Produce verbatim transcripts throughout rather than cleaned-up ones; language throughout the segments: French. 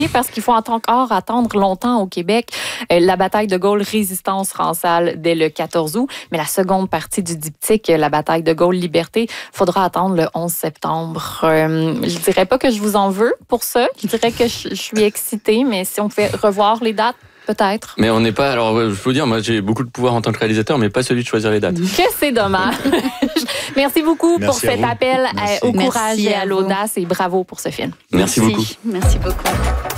Parce qu'il faut encore attendre longtemps au Québec euh, la bataille de Gaulle Résistance Ransal dès le quatorze août. Mais la seconde partie du diptyque, la bataille de Gaulle Liberté, faudra attendre le onze septembre. Euh, je dirais pas que je vous en veux pour ça. Je dirais que je, je suis excitée, mais si on pouvait revoir les dates, peut-être. Mais on n'est pas... Alors, je peux vous dire, moi, j'ai beaucoup de pouvoir en tant que réalisateur, mais pas celui de choisir les dates. Que c'est dommage. Merci beaucoup Merci pour cet vous. appel à, au courage Merci et à, à l'audace et bravo pour ce film. Merci, Merci beaucoup. Merci beaucoup.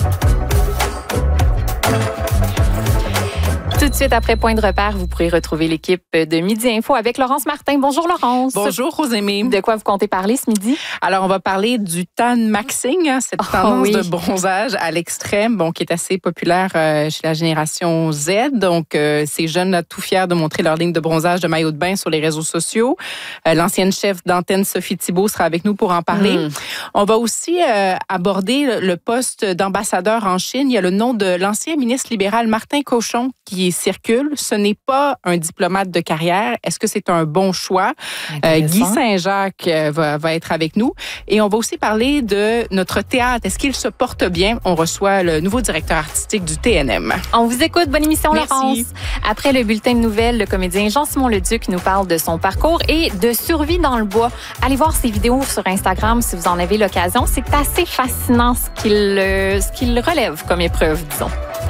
Tout de suite après Point de repère, vous pourrez retrouver l'équipe de Midi Info avec Laurence Martin. Bonjour Laurence. Bonjour Rosémie. De quoi vous comptez parler ce midi? Alors, on va parler du tan maxing, cette oh, tendance oui. de bronzage à l'extrême, bon, qui est assez populaire euh, chez la génération Z. Donc, euh, ces jeunes-là, tout fiers de montrer leur ligne de bronzage de maillot de bain sur les réseaux sociaux. Euh, l'ancienne chef d'antenne Sophie Thibault sera avec nous pour en parler. Mm. On va aussi euh, aborder le poste d'ambassadeur en Chine. Il y a le nom de l'ancien ministre libéral Martin Cauchon qui circule. Ce n'est pas un diplomate de carrière. Est-ce que c'est un bon choix? Euh, Guy Saint-Jacques va, va être avec nous. Et on va aussi parler de notre théâtre. Est-ce qu'il se porte bien? On reçoit le nouveau directeur artistique du T N M. On vous écoute. Bonne émission, Merci. Laurence. Après le bulletin de nouvelles, le comédien Jean-Simon Leduc nous parle de son parcours et de survie dans le bois. Allez voir ses vidéos sur Instagram si vous en avez l'occasion. C'est assez fascinant ce qu'il, euh, ce qu'il relève comme épreuve, disons.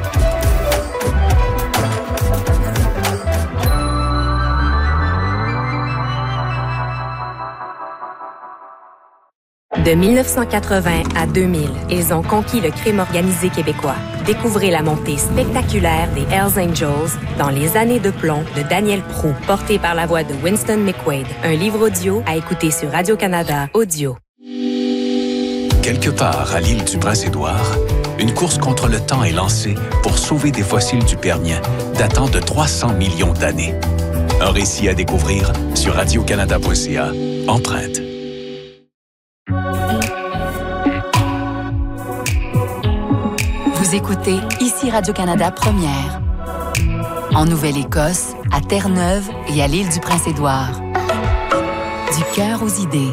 De dix-neuf cent quatre-vingts à deux mille, ils ont conquis le crime organisé québécois. Découvrez la montée spectaculaire des Hells Angels dans Les années de plomb de Daniel Proulx, porté par la voix de Winston McQuaid. Un livre audio à écouter sur Radio-Canada Audio. Quelque part à l'île du Prince-Édouard, une course contre le temps est lancée pour sauver des fossiles du Permien datant de trois cents millions d'années. Un récit à découvrir sur radio-canada point c a. Empreinte. Vous écoutez ici Radio-Canada Première. En Nouvelle-Écosse, à Terre-Neuve et à l'île du Prince-Édouard. Du cœur aux idées.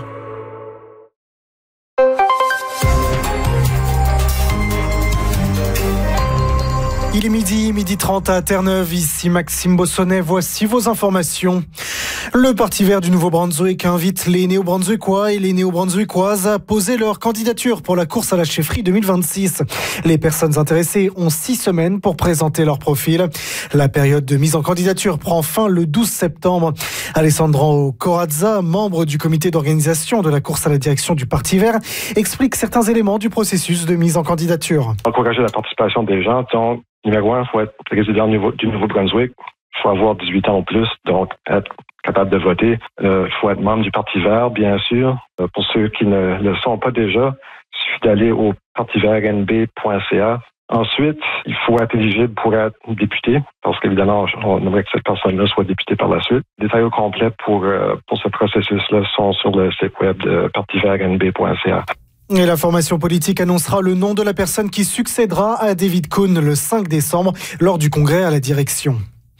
Il est midi, midi trente à Terre-Neuve. Ici Maxime Bossonnet. Voici vos informations. Le Parti vert du Nouveau-Brunswick invite les Néo-Brunswickois et les Néo-Brunswickoises à poser leur candidature pour la course à la chefferie deux mille vingt-six. Les personnes intéressées ont six semaines pour présenter leur profil. La période de mise en candidature prend fin le douze septembre. Alessandro Corazza, membre du comité d'organisation de la course à la direction du Parti vert, explique certains éléments du processus de mise en candidature. Encourager la participation des gens. Donc, numéro un, il faut être résident du Nouveau-Brunswick. Il faut avoir dix-huit ans ou plus, donc être capable de voter. Il euh, faut être membre du Parti vert, bien sûr. Euh, pour ceux qui ne le sont pas déjà, il suffit d'aller au parti vert n b point c a. Ensuite, il faut être éligible pour être député, parce qu'évidemment, on aimerait que cette personne-là soit députée par la suite. Les détails au complet pour, euh, pour ce processus-là sont sur le site web de parti vert n b point c a. Et la formation politique annoncera le nom de la personne qui succédera à David Coone le cinq décembre lors du congrès à la direction.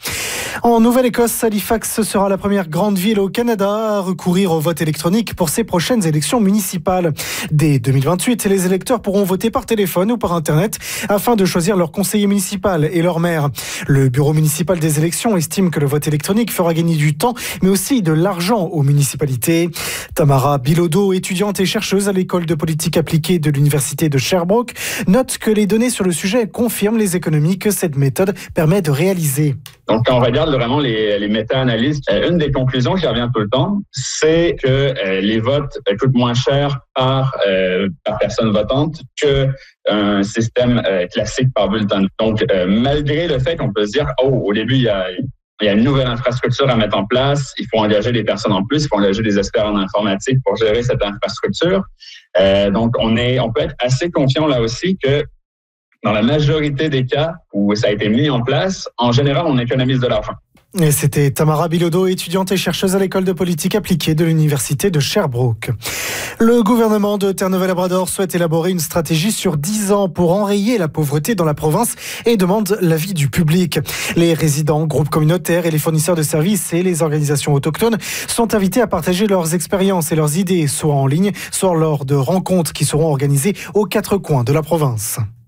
En Nouvelle-Écosse, Halifax sera la première grande ville au Canada à recourir au vote électronique pour ses prochaines élections municipales. Dès deux mille vingt-huit, les électeurs pourront voter par téléphone ou par Internet afin de choisir leur conseiller municipal et leur maire. Le bureau municipal des élections estime que le vote électronique fera gagner du temps, mais aussi de l'argent aux municipalités. Tamara Bilodeau, étudiante et chercheuse à l'école de politique appliquée de l'université de Sherbrooke, note que les données sur le sujet confirment les économies que cette méthode permet de réaliser. Donc, quand on regarde vraiment les, les méta-analyses, euh, une des conclusions qui revient tout le temps, c'est que euh, les votes euh, coûtent moins cher par, euh, par personne votante qu'un système euh, classique par bulletin. Donc, euh, malgré le fait qu'on peut se dire, oh, au début, il y a, il y a une nouvelle infrastructure à mettre en place, il faut engager des personnes en plus, il faut engager des experts en informatique pour gérer cette infrastructure. Euh, donc, on est, on peut être assez confiant là aussi que dans la majorité des cas où ça a été mis en place, en général, on économise de l'argent. Et c'était Tamara Bilodeau, étudiante et chercheuse à l'école de politique appliquée de l'université de Sherbrooke. Le gouvernement de Terre-Neuve-Labrador souhaite élaborer une stratégie sur dix ans pour enrayer la pauvreté dans la province et demande l'avis du public. Les résidents, groupes communautaires et les fournisseurs de services et les organisations autochtones sont invités à partager leurs expériences et leurs idées, soit en ligne, soit lors de rencontres qui seront organisées aux quatre coins de la province.